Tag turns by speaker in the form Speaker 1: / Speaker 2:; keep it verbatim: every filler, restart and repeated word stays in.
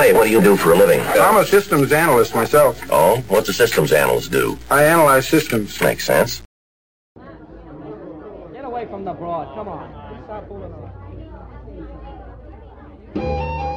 Speaker 1: way, what do you do for a living?
Speaker 2: I'm a systems analyst myself.
Speaker 1: Oh? What's a systems analyst do?
Speaker 2: I analyze systems.
Speaker 1: Makes sense.
Speaker 3: Get away from the broad. Come on. Stop fooling around.